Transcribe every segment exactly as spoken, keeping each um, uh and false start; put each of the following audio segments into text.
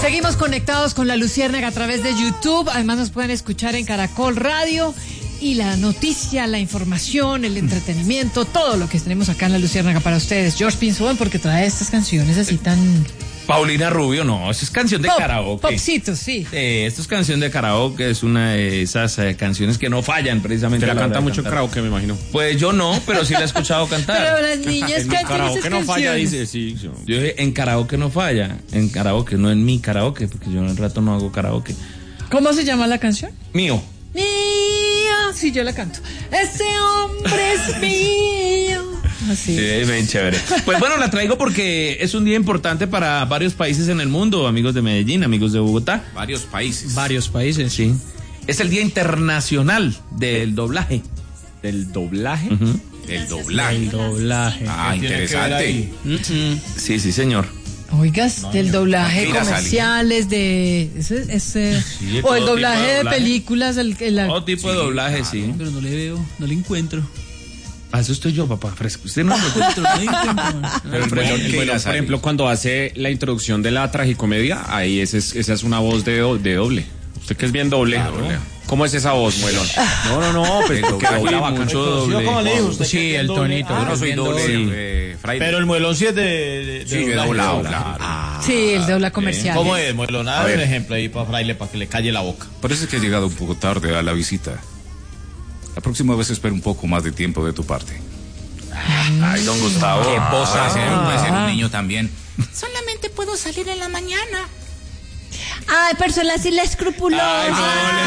Seguimos conectados con La Luciérnaga a través de YouTube. Además nos pueden escuchar en Caracol Radio. Y la noticia, la información, el entretenimiento, todo lo que tenemos acá en La Luciérnaga para ustedes. George Pinzón, porque trae estas canciones así tan... Paulina Rubio, no, eso es canción de Pop, karaoke. Popcito, sí. Eh, esto es canción de karaoke, es una de esas eh, canciones que no fallan precisamente. Te la a la canta hora de mucho en cantar. karaoke, me imagino. Pues yo no, pero sí la he escuchado cantar. Pero las niñas En mi cantan esas karaoke no falla, canciones. dice, sí. Yo, Yo dije, en karaoke no falla, en karaoke, no en mi karaoke, porque yo en el rato no hago karaoke. ¿Cómo se llama la canción? Mío. Mía, sí, yo la canto. Ese hombre es mío. Así. Sí, bien chévere. Pues bueno, la traigo porque es un día importante para varios países en el mundo, amigos de Medellín, amigos de Bogotá. varios países. Varios países, sí. Es el Día Internacional del Doblaje. ¿Del doblaje? Uh-huh. Del doblaje. El doblaje. Ah, interesante. Sí, sí, señor. Oigas, no, del doblaje mira, comerciales, de ese, ese Sí, o el todo doblaje tipo de de, doblaje. películas, el, el Todo tipo de doblaje, claro. sí. Pero no le veo, no le encuentro. Ah, eso estoy yo, papá, fresco. Usted no lo Encuentro, no le encuentro. Pero el melón, el melón, por ejemplo, cuando hace la introducción de la tragicomedia, ahí ese es, esa es una voz de, do- de doble. Usted que es bien doble. Claro. ¿Cómo es esa voz, melón? No, no, no, Pues, pero que dobla bacano. mucho doble. ¿Cómo le dijo usted? sí, el tonito. Yo no soy bien doble, Sí. eh, Fraile. Pero el muelón sí es de, de, de Sí, de doblaje, doblado, doblaje. claro. sí, el dobla comercial. ¿Cómo es, muelón? A A ver, ver. un ejemplo ahí para Fraile, para que le calle la boca. Parece que ha llegado un poco tarde a la visita. La próxima vez espero un poco más de tiempo de tu parte. Ay, don Gustavo. Qué posa. puede ser, puede ser un niño también. Solamente puedo salir en la mañana. Ay, personas sin escrupulosa. Ay,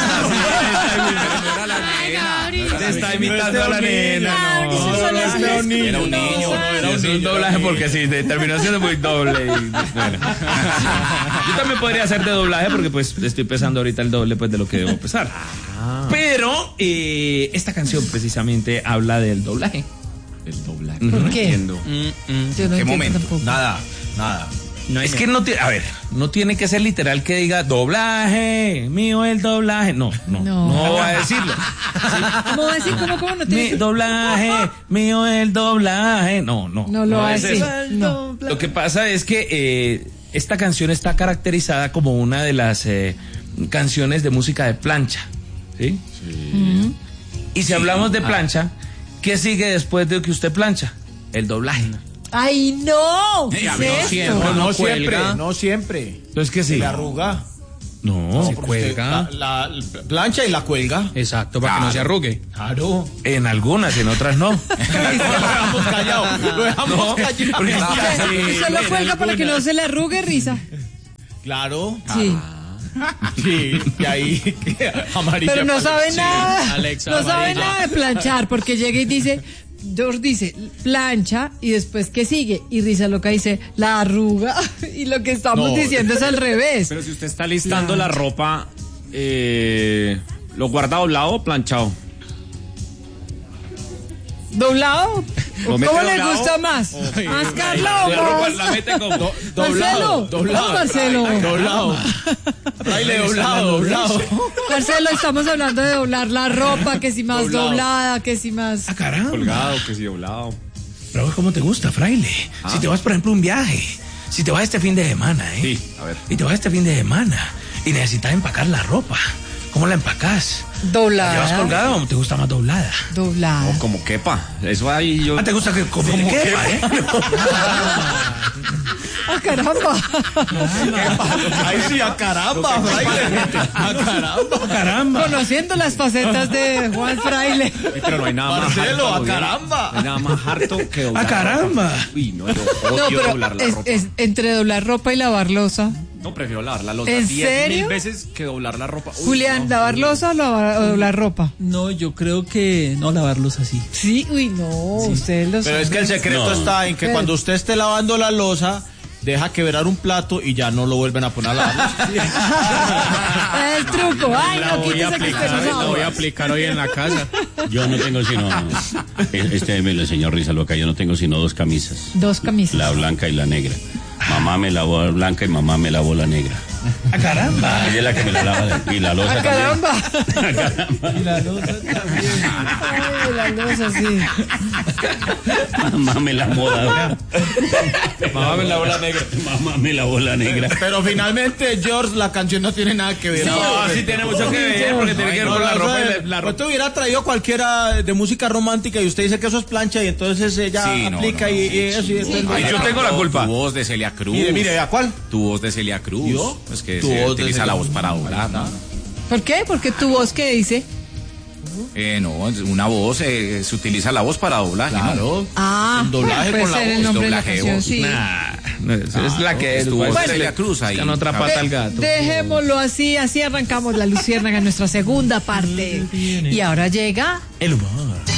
no, le está imitando a la nena. Claro, No, eso son las era un niño. Era un niño. era un Es un niño, doblaje era un porque sí, de terminó siendo muy doble. Y, bueno. Yo también podría hacer de doblaje porque pues estoy pesando ahorita el doble pues de lo que debo pesar. Pero eh, esta canción precisamente habla del doblaje. El doblaje. ¿Por No qué? entiendo. Yo no ¿Qué entiendo momento? tampoco. Nada, nada. No hay Es que no tiene, a ver, no tiene que ser literal que diga doblaje, mío el doblaje. No, no, no, No. va a decirlo. ¿Cómo va a decir? ¿Cómo, cómo? No Mi tiene... doblaje, mío el doblaje. No, no. No lo va a es decir. eso. No. Lo que pasa es que eh, esta canción está caracterizada como una de las eh, canciones de música de plancha. ¿Sí? Ujú. Y si hablamos de plancha, ¿qué sigue después de que usted plancha? El doblaje. ¡Ay, no! ¿Qué a es mí no esto? siempre. No, no siempre, cuelga. no siempre. Entonces, ¿qué Se sigue? le arruga. No, Se Porque usted cuelga. La, la plancha y la cuelga. Exacto, para que no se arrugue. Claro. en algunas, en otras no. Lo dejamos callado. Lo dejamos No, callado. porque está- ¿Y solo cuelga para que no se le arrugue, Risa? Claro. Sí. Sí, y ahí amarilla. Pero no sabe Sí. nada. Alexa no sabe amarilla. nada de planchar, porque llega y dice, George dice, plancha, y después, ¿qué sigue? Y Risa Loca dice, la arruga. Y lo que estamos No. diciendo es al revés. Pero si usted está listando la ropa, eh, ¿lo guarda doblado o planchado? ¿Doblado? ¿Lo mete ¿Cómo le doblado? gusta más? ¿Más Carlos La o ropa más? la mete como. Marcelo, doblado. ¿cómo, Marcelo? Doblado. Fraile, doblado, doblado. Marcelo, estamos hablando de doblar la ropa, que si más Doblado. doblada, que si más... Ah, caramba. Colgado, que si doblado. Pero ¿cómo te gusta, fraile? Si te vas, por ejemplo, a un viaje, si te vas este fin de semana, ¿eh? Sí, a ver. Y te vas este fin de semana y necesitas empacar la ropa. ¿Cómo la empacás? ¿La Doblada. llevas colgada o te gusta más doblada? Doblada. O como quepa. Eso ahí yo. Ah, ¿te gusta que como que quepa, eh? ¡Ah, caramba! Ahí sí, a caramba, Fraile. A caramba. Caramba. Conociendo las facetas de Juan Fraile. Pero no hay nada más. Marcelo, harto, a Gabriel. caramba. No hay nada más harto que doblar. ¡Ah, caramba! ropa. Uy, no, yo odio No, pero doblar la es, ropa. es entre doblar ropa y lavar losa. No, prefiero lavar la losa ¿En diez serio? mil veces que doblar la ropa. Uy, Julián, no. ¿lavar losa o, lavar- o doblar ropa? No, yo creo que no lavarlos así. Sí, uy, no, ustedes lo Pero es que el secreto No. está en que Pero- cuando usted esté lavando la losa, deja quebrar un plato y ya no lo vuelven a poner a lavar. El truco. Ay, La no, voy a quítese que aplicar, usted no la voy a sabe. aplicar hoy en la casa. Yo no tengo sino, este me lo enseñó Risa Loca, yo no tengo sino dos camisas, Dos camisas. la blanca y la negra. Mamá me lavó la blanca y mamá me lavó la negra. ¡Ah, caramba! Ella es la que me la lava. Y la losa ¡Ah, también. caramba! ¡Ah, caramba! Y la losa también. Ay, la losa, sí. Mamá me la moda. Mamá me la bola negra. Mamá me la bola negra. Pero finalmente, George, la canción no tiene nada que ver. No, sí tiene mucho que ver, porque tiene que ver No, con la no, ropa y no, la, la pues ropa. te hubiera traído cualquiera de música romántica y usted dice que eso es plancha y entonces ella Sí, no, aplica no, no. y, y eso y entonces- Ay, yo tengo la culpa. Tu voz de Celia Cruz. Mire, mire, ¿a cuál? Tu voz de Celia Cruz. ¿Yo? Es que Tu se voz de utiliza Celia la Cruz. voz para doblar, ¿no? ¿Por qué? Porque tu voz, ¿qué dice? Eh, no, es una voz, eh, se utiliza la voz para doblaje, ¿no? Claro. Ah, El doblaje puede con la ser el voz, nombre de la doblaje de canción, voz. sí. Nah, no, eso es la que es. Tu voz de Pues, Celia Cruz ahí. que no otra pata al gato. Dejémoslo así, así arrancamos la Luciérnaga en nuestra segunda parte. Y ahora llega El humor.